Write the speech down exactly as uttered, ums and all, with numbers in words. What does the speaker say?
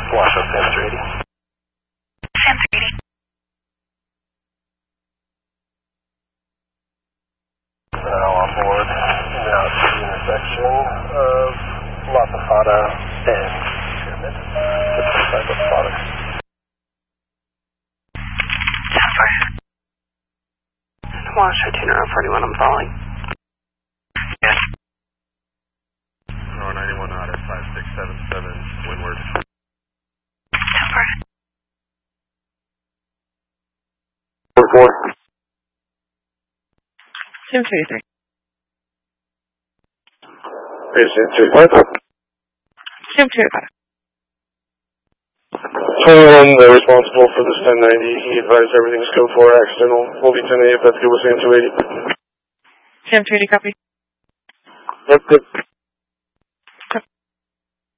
Washoe, Sam three eighty. Sam three eighty. Now on board, now to the intersection of La Tafada and Pyramid. The twenty-five foot spotter. Washoe, two nine forty-one, I'm following. Yes. Tower ninety-one out at five six seven seven, windward. Temper. four four. Sam three three. Hey, Sam three five. Sam three five. twenty-one, they're responsible for this ten ninety. He advised everything's code four accidental. We'll be ten eighty if that's good with Sam two eighty. Sam two eighty, copy. Yep, good.